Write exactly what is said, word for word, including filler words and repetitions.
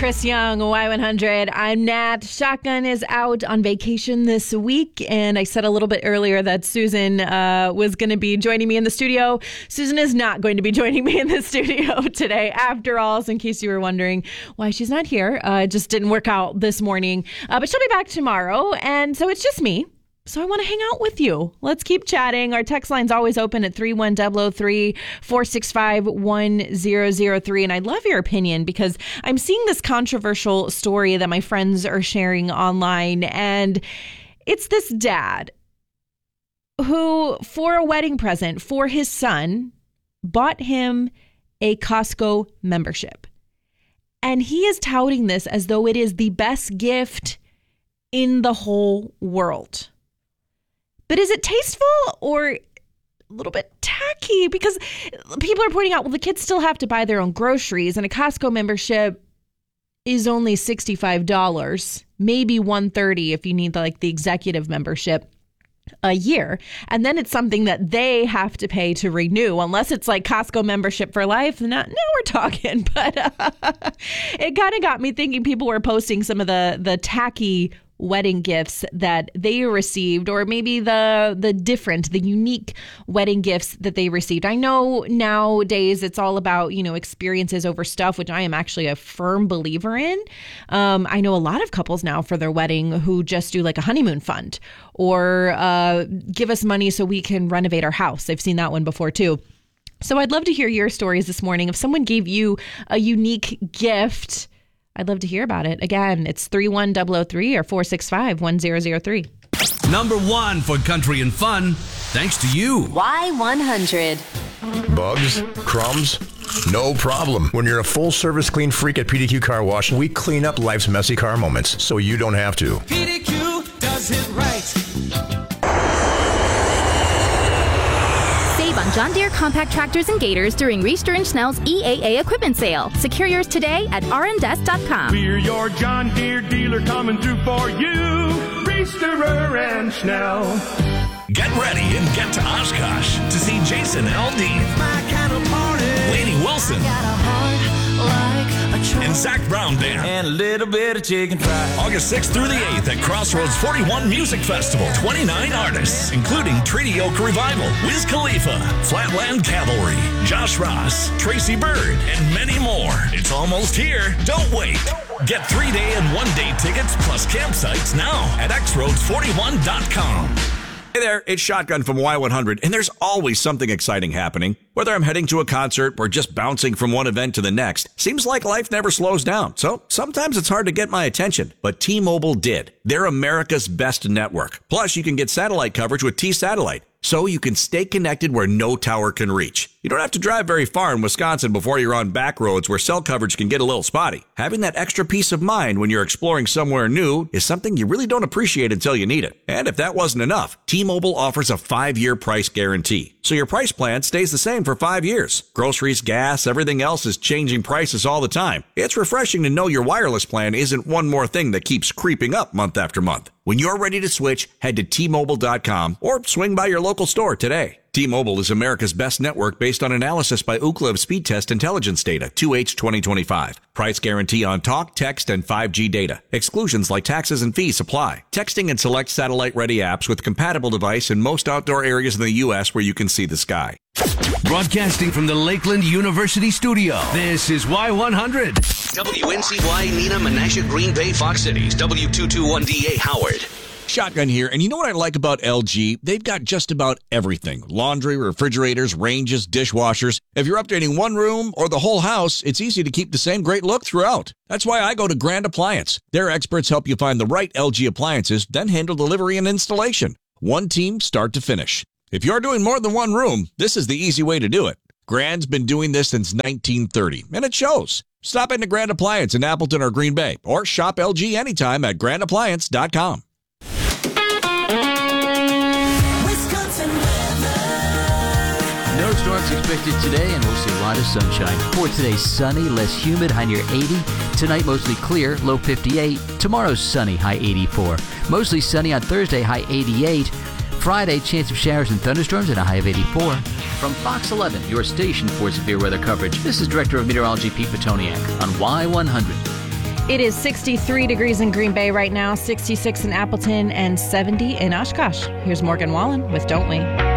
Chris Young, Y one hundred. I'm Nat. Shotgun is out on vacation this week, and I said a little bit earlier that Susan uh, was going to be joining me in the studio. Susan is not going to be joining me in the studio today, after all, so in case you were wondering why she's not here. Uh, it just didn't work out this morning, uh, but she'll be back tomorrow, and so it's just me. So I want to hang out with you. Let's keep chatting. Our text line's always open at three one zero zero three, four six five, one zero zero three. And I'd love your opinion because I'm seeing this controversial story that my friends are sharing online. And it's this dad who, for a wedding present for his son, bought him a Costco membership. And he is touting this as though it is the best gift in the whole world. But is it tasteful or a little bit tacky? Because people are pointing out, well, the kids still have to buy their own groceries, and a Costco membership is only sixty-five dollars, maybe one hundred thirty dollars if you need like the executive membership a year. And then it's something that they have to pay to renew, unless it's like Costco membership for life. Now, now we're talking. But uh, it kind of got me thinking. People were posting some of the the tacky wedding gifts that they received, or maybe the the different, the unique wedding gifts that they received. I know nowadays it's all about, you know, experiences over stuff, which I am actually a firm believer in. Um, I know a lot of couples now for their wedding who just do like a honeymoon fund, or uh, give us money so we can renovate our house. I've seen that one before too. So I'd love to hear your stories this morning. If someone gave you a unique gift, I'd love to hear about it. Again, it's three one zero zero three or four six five, one zero zero three. Number one for country and fun, thanks to you. Y one hundred. Bugs? Crumbs? No problem. When you're a full-service clean freak at P D Q Car Wash, we clean up life's messy car moments so you don't have to. P D Q does it right. On John Deere compact tractors and gators during Reister and Schnell's E A A equipment sale. Secure yours today at r n d e s dot com. We're your John Deere dealer coming through for you. Reisterer and Schnell. Get ready and get to Oshkosh to see Jason Aldean, My kind of party. Lainey Wilson, Got a heart like a truck. and Zach Brown Band. And a little bit of chicken fried. August sixth through the eighth at Crossroads forty-one Music Festival. twenty-nine artists, including Treaty Oak Revival, Wiz Khalifa, Flatland Cavalry, Josh Ross, Tracy Bird, and many more. It's almost here. Don't wait. Get three-day and one-day tickets plus campsites now at x roads forty-one dot com. Hey there, it's Shotgun from Y one hundred, and there's always something exciting happening. Whether I'm heading to a concert or just bouncing from one event to the next, seems like life never slows down. So sometimes it's hard to get my attention, but T-Mobile did. They're America's best network. Plus, you can get satellite coverage with T-Satellite, so you can stay connected where no tower can reach. You don't have to drive very far in Wisconsin before you're on back roads where cell coverage can get a little spotty. Having that extra peace of mind when you're exploring somewhere new is something you really don't appreciate until you need it. And if that wasn't enough, T-Mobile offers a five-year price guarantee. So your price plan stays the same for five years. Groceries, gas, everything else is changing prices all the time. It's refreshing to know your wireless plan isn't one more thing that keeps creeping up month after month. When you're ready to switch, head to T Mobile dot com or swing by your local store today. T-Mobile is America's best network based on analysis by Ookla of speed test intelligence data, two H twenty twenty-five. Price guarantee on talk, text, and five G data. Exclusions like taxes and fees apply. Texting and select satellite-ready apps with compatible device in most outdoor areas in the U S where you can see the sky. Broadcasting from the Lakeland University studio, this is Y one hundred. W N C Y, Neenah, Menasha, Green Bay, Fox Cities, W two twenty-one D A, Howard. Shotgun here, and you know what I like about L G? They've got just about everything. Laundry, refrigerators, ranges, dishwashers. If you're updating one room or the whole house, it's easy to keep the same great look throughout. That's why I go to Grand Appliance. Their experts help you find the right L G appliances, then handle delivery and installation. One team, start to finish. If you're doing more than one room, this is the easy way to do it. Grand's been doing this since nineteen thirty, and it shows. Stop into Grand Appliance in Appleton or Green Bay, or shop L G anytime at grand appliance dot com. No storms expected today, and we'll see a lot of sunshine. For today, sunny, less humid, high near eighty. Tonight, mostly clear, low fifty-eight. Tomorrow, sunny, high eighty-four. Mostly sunny on Thursday, high eighty-eight. Friday, chance of showers and thunderstorms and a high of eighty-four. From Fox eleven, your station for severe weather coverage, this is Director of Meteorology Pete Petoniak on Y one hundred. It is sixty-three degrees in Green Bay right now, sixty-six in Appleton, and seventy in Oshkosh. Here's Morgan Wallen with Don't We?